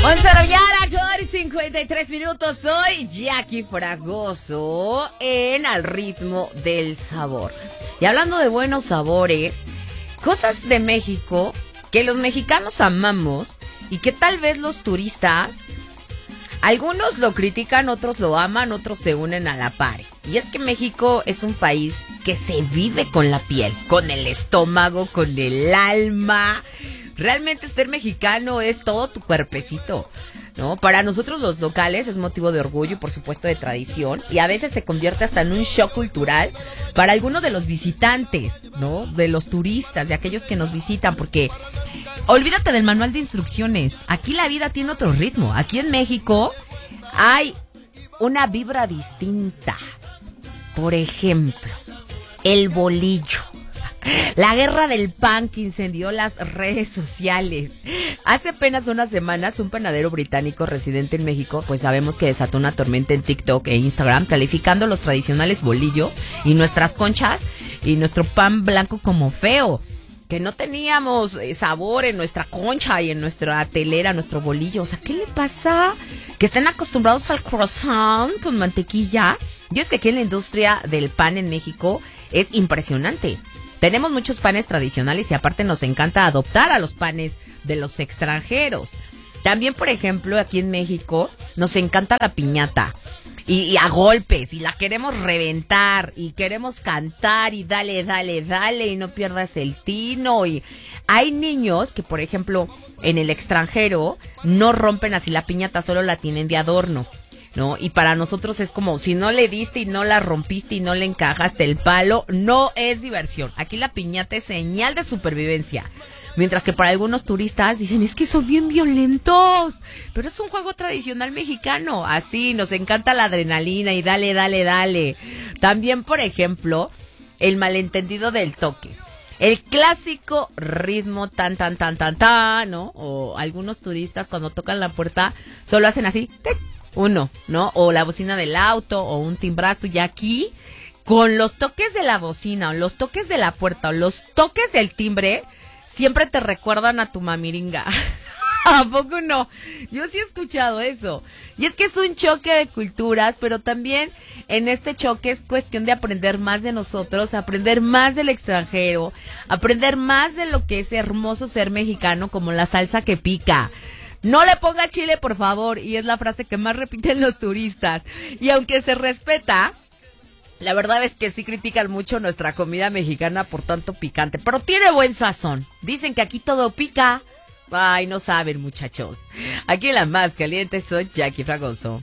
11 de la mañana con 53 minutos. Soy Jackie Fragoso en Al Ritmo del Sabor. Y hablando de buenos sabores, cosas de México que los mexicanos amamos y que tal vez los turistas, algunos lo critican, otros lo aman, otros se unen a la par. Y es que México es un país que se vive con la piel, con el estómago, con el alma. Realmente ser mexicano es todo tu cuerpecito, ¿no? Para nosotros los locales es motivo de orgullo y por supuesto de tradición, y a veces se convierte hasta en un shock cultural para algunos de los visitantes, ¿no? De los turistas, de aquellos que nos visitan, porque olvídate del manual de instrucciones. Aquí la vida tiene otro ritmo. Aquí en México hay una vibra distinta. Por ejemplo, el bolillo. La guerra del pan que incendió las redes sociales. Hace apenas unas semanas, un panadero británico residente en México, pues sabemos que desató una tormenta en TikTok e Instagram, calificando los tradicionales bolillos y nuestras conchas y nuestro pan blanco como feo. Que no teníamos sabor en nuestra concha y en nuestra telera, nuestro bolillo. O sea, ¿qué le pasa? Que estén acostumbrados al croissant con mantequilla. Y es que aquí en la industria del pan en México es impresionante. Tenemos muchos panes tradicionales y aparte nos encanta adoptar a los panes de los extranjeros. También, por ejemplo, aquí en México nos encanta la piñata. Y a golpes, y la queremos reventar, y queremos cantar, y dale, dale, dale, y no pierdas el tino. Y hay niños que, por ejemplo, en el extranjero no rompen así la piñata, solo la tienen de adorno, ¿no? Y para nosotros es como, si no le diste y no la rompiste y no le encajaste el palo, no es diversión. Aquí la piñata es señal de supervivencia. Mientras que para algunos turistas dicen, es que son bien violentos. Pero es un juego tradicional mexicano. Así, nos encanta la adrenalina y dale, dale, dale. También, por ejemplo, el malentendido del toque. El clásico ritmo tan, tan, tan, tan, tan, ¿no? O algunos turistas cuando tocan la puerta solo hacen así, ¡tic! Uno, ¿no? O la bocina del auto o un timbrazo. Y aquí, con los toques de la bocina o los toques de la puerta o los toques del timbre, siempre te recuerdan a tu mamiringa. ¿A poco no? Yo sí he escuchado eso. Y es que es un choque de culturas, pero también en este choque es cuestión de aprender más de nosotros, aprender más del extranjero, aprender más de lo que es hermoso ser mexicano, como la salsa que pica. No le ponga chile, por favor, y es la frase que más repiten los turistas. Y aunque se respeta, la verdad es que sí critican mucho nuestra comida mexicana por tanto picante, pero tiene buen sazón. Dicen que aquí todo pica. Ay, no saben, muchachos. Aquí en la más caliente soy Jackie Fragoso.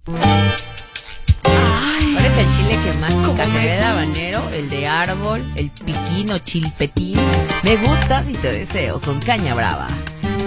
¿Cuál es el chile que más pica? ¿Será el habanero, el de árbol, el piquín o chilpetín? Me gusta si te deseo con caña brava.